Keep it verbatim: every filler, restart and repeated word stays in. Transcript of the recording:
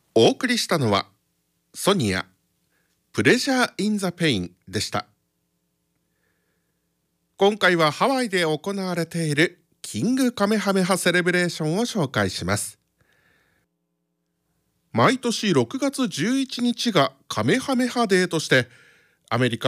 お送りしたのはソニアプレジャー・イン・ザ・ペインでした。今回はハワイで行われているキングカメハメハセレブレーションを紹介します。毎年ろくがつじゅういちにちがカメハメハデーとしてアメリカ